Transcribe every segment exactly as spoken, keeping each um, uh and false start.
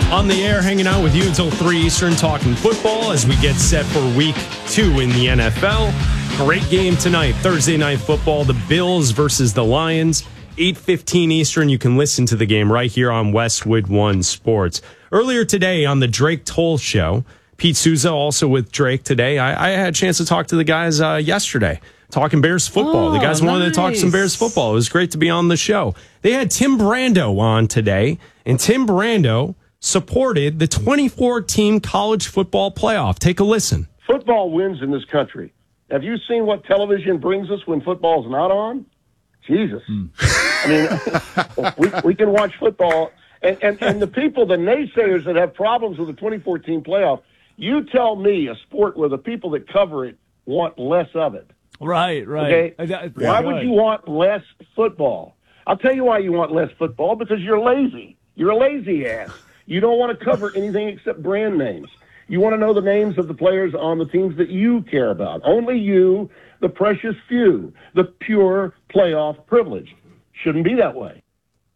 On the air, hanging out with you until three Eastern, talking football as we get set for week two in the N F L. Great game tonight, Thursday Night Football, the Bills versus the Lions. eight fifteen Eastern, you can listen to the game right here on Westwood One Sports. Earlier today on the Drake Toll Show, Pete Souza also with Drake today. I, I had a chance to talk to the guys uh, yesterday, talking Bears football. Oh, the guys nice. wanted to talk some Bears football. It was great to be on the show. They had Tim Brando on today, and Tim Brando supported the twenty-four team college football playoff. Take a listen. Football wins in this country. Have you seen what television brings us when football's not on? Jesus. Mm. I mean, we, we can watch football. And, and, and the people, the naysayers that have problems with the twenty-four team playoff, you tell me a sport where the people that cover it want less of it. Right, right. Okay? Yeah, why right. would you want less football? I'll tell you why you want less football, because you're lazy. You're a lazy ass. You don't want to cover anything except brand names. You want to know the names of the players on the teams that you care about. Only you, the precious few, the pure playoff privilege. Shouldn't be that way.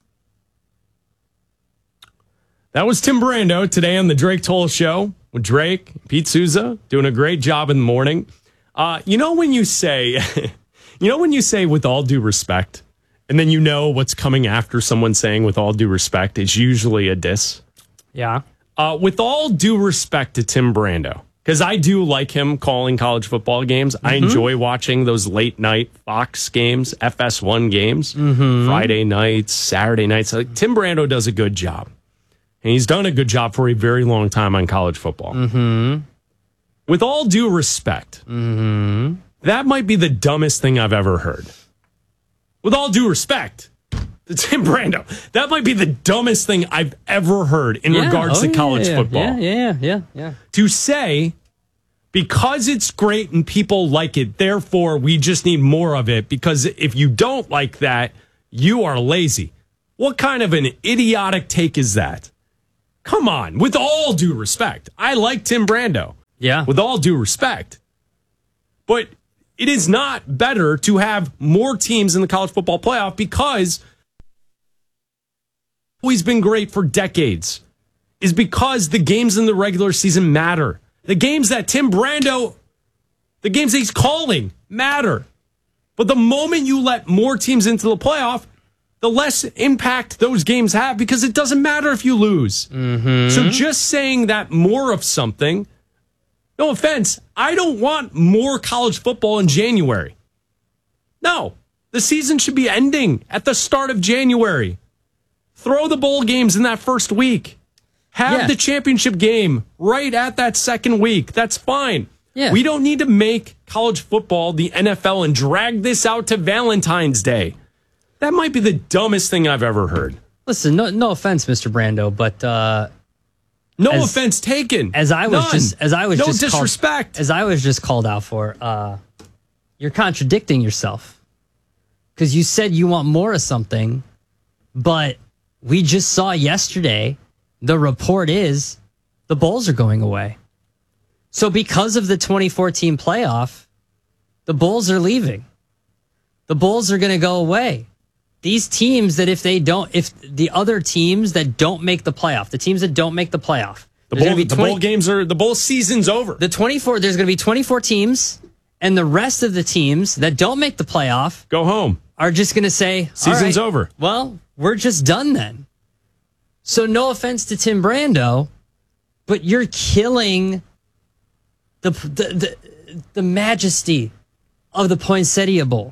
That was Tim Brando today on the Drake Toll Show with Drake, Pete Souza, doing a great job in the morning. Uh, you know when you say, you know when you say with all due respect, and then you know what's coming after someone saying with all due respect, it's usually a diss. Yeah. Uh, with all due respect to Tim Brando, because I do like him calling college football games. Mm-hmm. I enjoy watching those late night Fox games, F S one games, mm-hmm. Friday nights, Saturday nights. Like, Tim Brando does a good job. And he's done a good job for a very long time on college football. Mm-hmm. With all due respect, mm-hmm. that might be the dumbest thing I've ever heard. With all due respect, Tim Brando, that might be the dumbest thing I've ever heard in yeah. regards oh, to college yeah, yeah. football. Yeah, yeah, yeah, yeah. To say, because it's great and people like it, therefore we just need more of it, because if you don't like that, you are lazy. What kind of an idiotic take is that? Come on, with all due respect. I like Tim Brando. Yeah. With all due respect. But it is not better to have more teams in the college football playoff, because always been great for decades, is because the games in the regular season matter. The games that Tim Brando, the games that he's calling matter. But the moment you let more teams into the playoff, the less impact those games have, because it doesn't matter if you lose. Mm-hmm. So just saying that more of something, no offense, I don't want more college football in January. No, the season should be ending at the start of January. Throw the bowl games in that first week. Have yeah. the championship game right at that second week. That's fine. Yeah. We don't need to make college football the N F L and drag this out to Valentine's Day. That might be the dumbest thing I've ever heard. Listen, no, no offense, Mister Brando, but uh, no as, offense taken. As I was None. just, as I was no just disrespect. Called, as I was just called out for, uh, you're contradicting yourself, because you said you want more of something, but we just saw yesterday, the report is the bowls are going away. So because of the twenty-four team playoff, the bowls are leaving. The bowls are going to go away. These teams that if they don't, if the other teams that don't make the playoff, the teams that don't make the playoff, the bowl, the twenty, bowl games are, the bowl season's over. The twenty-four, there's going to be twenty-four teams, and the rest of the teams that don't make the playoff go home. Are just going to say, season's all right, over. Well, we're just done then. So no offense to Tim Brando, but you're killing the the the, the majesty of the Poinsettia Bowl.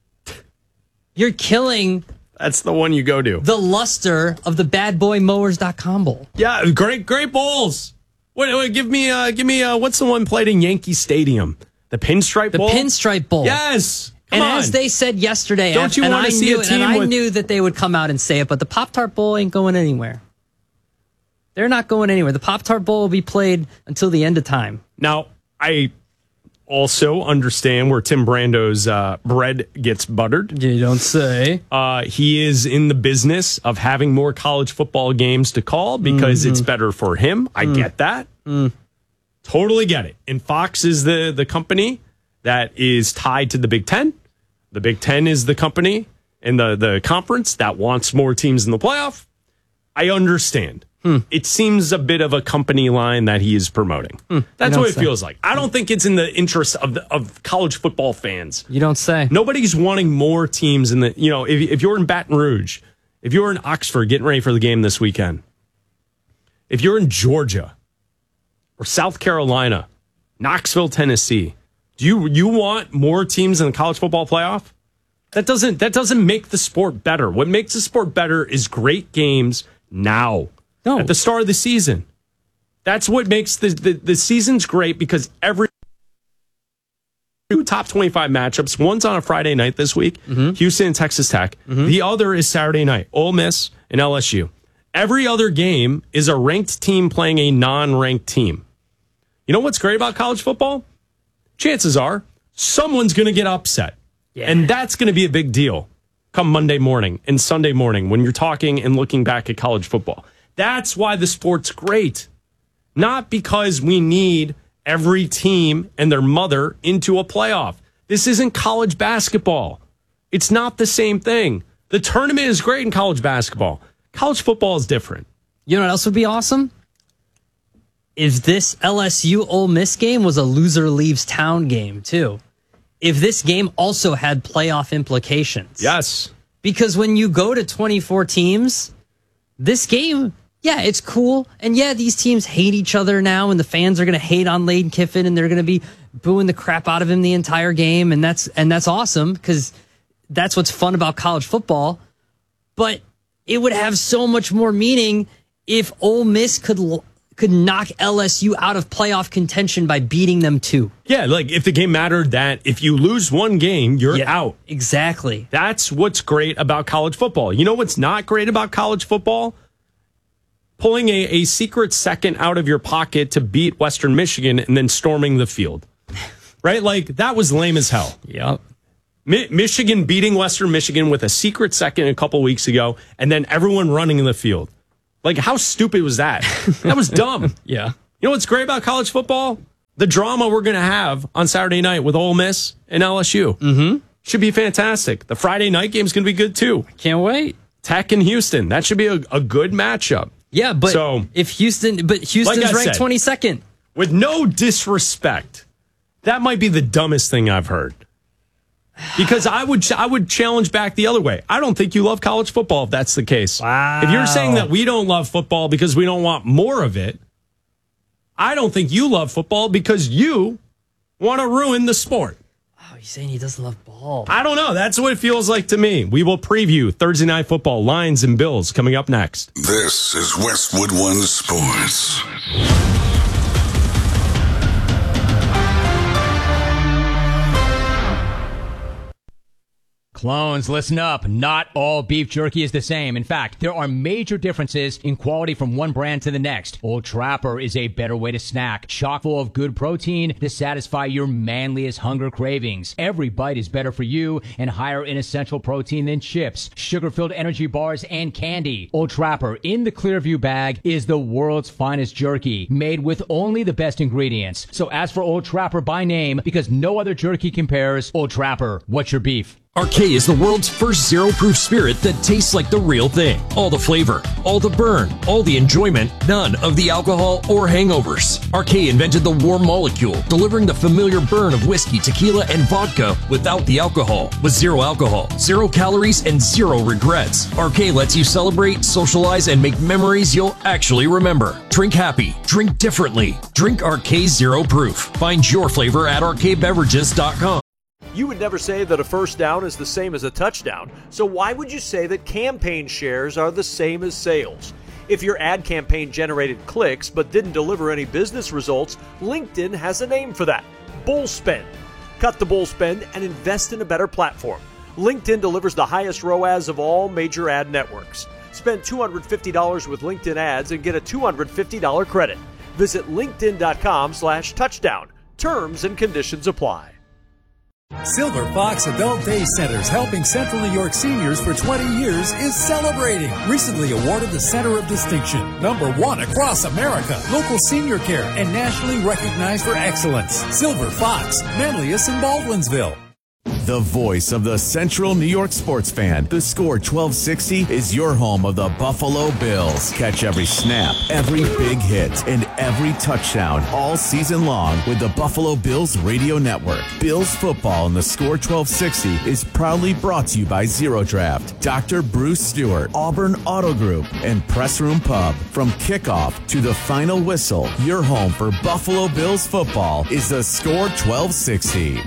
You're killing... That's the one you go to. The luster of the bad boy mowers dot com Bowl. Yeah, great, great bowls. Wait, wait, give me, uh, give me, uh, what's the one played in Yankee Stadium? The Pinstripe Bowl? The Pinstripe Bowl. Yes. Come and on. As they said yesterday, don't you and want to I see knew, a team and I with... knew that they would come out and say it, but the Pop-Tart Bowl ain't going anywhere. They're not going anywhere. The Pop-Tart Bowl will be played until the end of time. Now, I also understand where Tim Brando's uh, bread gets buttered. You don't say. Uh, he is in the business of having more college football games to call because mm-hmm. it's better for him. I mm. get that. Mm. Totally get it. And Fox is the, the company that is tied to the Big Ten. The Big Ten is the company and the, the conference that wants more teams in the playoff. I understand. Hmm. It seems a bit of a company line that he is promoting. Hmm. That's what it say. feels like. I don't think it's in the interest of the, of college football fans. You don't say. Nobody's wanting more teams in the, you know, if, if you're in Baton Rouge, if you're in Oxford getting ready for the game this weekend, if you're in Georgia or South Carolina, Knoxville, Tennessee, do you you want more teams in the college football playoff? That doesn't that doesn't make the sport better. What makes the sport better is great games now. No. At the start of the season. That's what makes the, the, the season's great, because every two top twenty-five matchups, one's on a Friday night this week, mm-hmm. Houston and Texas Tech. Mm-hmm. The other is Saturday night, Ole Miss and L S U. Every other game is a ranked team playing a non-ranked team. You know what's great about college football? Chances are someone's going to get upset. Yeah. And that's going to be a big deal come Monday morning and Sunday morning when you're talking and looking back at college football. That's why the sport's great. Not because we need every team and their mother into a playoff. This isn't college basketball. It's not the same thing. The tournament is great in college basketball. College football is different. You know what else would be awesome? If this L S U Ole Miss game was a loser leaves town game, too. If this game also had playoff implications. Yes. Because when you go to twenty-four teams, this game, yeah, it's cool. And yeah, these teams hate each other now, and the fans are going to hate on Lane Kiffin, and they're going to be booing the crap out of him the entire game. And that's and that's awesome, because that's what's fun about college football. But it would have so much more meaning if Ole Miss could could knock L S U out of playoff contention by beating them too. Yeah, like if the game mattered, that if you lose one game, you're yeah, out. Exactly. That's what's great about college football. You know what's not great about college football? Pulling a, a secret second out of your pocket to beat Western Michigan and then storming the field. Right? Like, that was lame as hell. Yep. Mi- Michigan beating Western Michigan with a secret second a couple weeks ago, and then everyone running in the field. Like, how stupid was that? That was dumb. Yeah. You know what's great about college football? The drama we're going to have on Saturday night with Ole Miss and L S U. Mm-hmm. Should be fantastic. The Friday night game's going to be good, too. Can't wait. Tech and Houston. That should be a, a good matchup. Yeah, but so, if Houston, but Houston's like ranked twenty-second. With no disrespect, that might be the dumbest thing I've heard. Because I would I would challenge back the other way. I don't think you love college football if that's the case. Wow. If you're saying that we don't love football because we don't want more of it, I don't think you love football because you want to ruin the sport. Oh, you're saying he doesn't love ball. I don't know. That's what it feels like to me. We will preview Thursday Night Football, Lions and Bills, coming up next. This is Westwood One Sports. Clones, listen up. Not all beef jerky is the same. In fact, there are major differences in quality from one brand to the next. Old Trapper is a better way to snack, chock full of good protein to satisfy your manliest hunger cravings. Every bite is better for you and higher in essential protein than chips, sugar-filled energy bars, and candy. Old Trapper in the Clearview bag is the world's finest jerky, made with only the best ingredients. So ask for Old Trapper by name, because no other jerky compares. Old Trapper, what's your beef? Arcade is the world's first zero-proof spirit that tastes like the real thing. All the flavor, all the burn, all the enjoyment, none of the alcohol or hangovers. Arcade invented the warm molecule, delivering the familiar burn of whiskey, tequila, and vodka without the alcohol. With zero alcohol, zero calories, and zero regrets. Arcade lets you celebrate, socialize, and make memories you'll actually remember. Drink happy. Drink differently. Drink Arcade Zero Proof. Find your flavor at arcade beverages dot com. You would never say that a first down is the same as a touchdown, so why would you say that campaign shares are the same as sales? If your ad campaign generated clicks but didn't deliver any business results, LinkedIn has a name for that: bull spend. Cut the bull spend and invest in a better platform. LinkedIn delivers the highest R O A S of all major ad networks. Spend two hundred fifty dollars with LinkedIn ads and get a two hundred fifty dollars credit. Visit linkedin.com slash touchdown. Terms and conditions apply. Silver Fox Adult Day Centers, helping Central New York seniors for twenty years, is celebrating. Recently awarded the Center of Distinction, number one across America, local senior care, and nationally recognized for excellence. Silver Fox, Manlius and Baldwinsville. The voice of the Central New York sports fan, the Score twelve sixty is your home of the Buffalo Bills. Catch every snap, every big hit, and every touchdown all season long with the Buffalo Bills radio network. Bills football in the Score twelve sixty is proudly brought to you by Zero Draft, Doctor Bruce Stewart, Auburn Auto Group, and Press Room Pub. From kickoff to the final whistle, your home for Buffalo Bills football is the Score twelve sixty.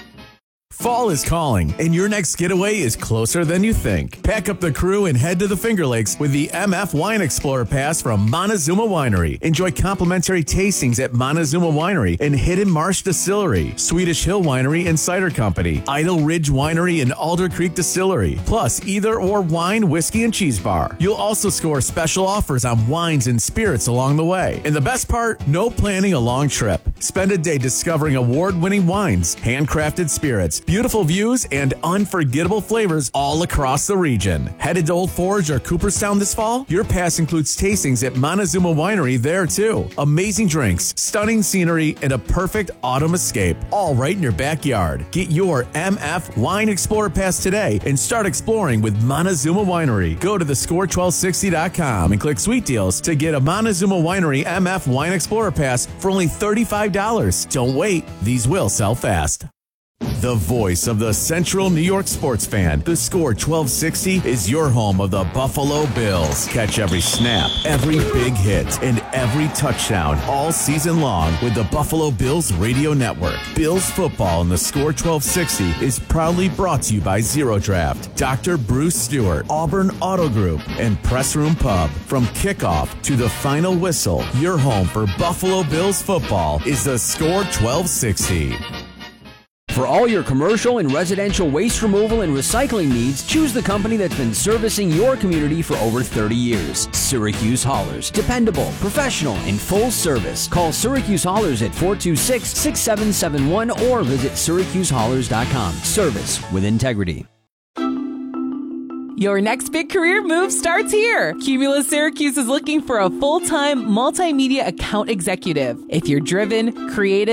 Fall is calling, and your next getaway is closer than you think. Pack up the crew and head to the Finger Lakes with the M F Wine Explorer Pass from Montezuma Winery. Enjoy complimentary tastings at Montezuma Winery and Hidden Marsh Distillery, Swedish Hill Winery and Cider Company, Idle Ridge Winery and Alder Creek Distillery, plus either or wine, whiskey, and cheese bar. You'll also score special offers on wines and spirits along the way. And the best part, no planning a long trip. Spend a day discovering award-winning wines, handcrafted spirits, beautiful views, and unforgettable flavors all across the region. Headed to Old Forge or Cooperstown this fall? Your pass includes tastings at Montezuma Winery there too. Amazing drinks, stunning scenery, and a perfect autumn escape, all right in your backyard. Get your M F Wine Explorer Pass today and start exploring with Montezuma Winery. Go to the score twelve sixty dot com and click Sweet Deals to get a Montezuma Winery M F Wine Explorer Pass for only thirty-five dollars. Don't wait, these will sell fast. The voice of the Central New York sports fan, the Score twelve sixty is your home of the Buffalo Bills. Catch every snap, every big hit, and every touchdown all season long with the Buffalo Bills radio network. Bills football in the Score twelve sixty is proudly brought to you by Zero Draft, Doctor Bruce Stewart, Auburn Auto Group, and Press Room Pub. From kickoff to the final whistle, your home for Buffalo Bills football is the Score twelve sixty. For all your commercial and residential waste removal and recycling needs, choose the company that's been servicing your community for over thirty years. Syracuse Haulers. Dependable, professional, and full service. Call Syracuse Haulers at four two six, six seven seven one or visit syracuse haulers dot com. Service with integrity. Your next big career move starts here. Cumulus Syracuse is looking for a full-time multimedia account executive. If you're driven, creative,